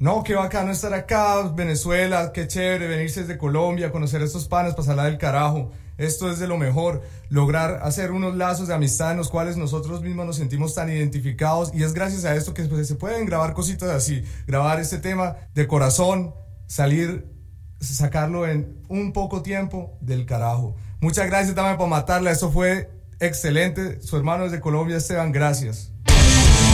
No, qué bacano estar acá, Venezuela, qué chévere venirse desde Colombia, conocer a estos panas, pasarla del carajo. Esto es de lo mejor, lograr hacer unos lazos de amistad en los cuales nosotros mismos nos sentimos tan identificados y es gracias a esto que pues, se pueden grabar cositas así, grabar este tema de corazón, sacarlo en un poco tiempo del carajo. Muchas gracias también por matarla, eso fue excelente. Su hermano desde Colombia, Esteban, gracias.